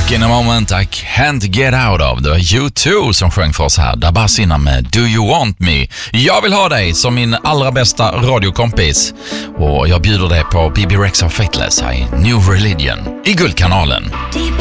Stuck in a moment I can't get out of. Det var U2 som sjöng för oss här. Dabas innan med Do You Want Me. Jag vill ha dig som min allra bästa radiokompis. Och jag bjuder dig på BB Rexa och Fateless här i New Religion i Guldkanalen.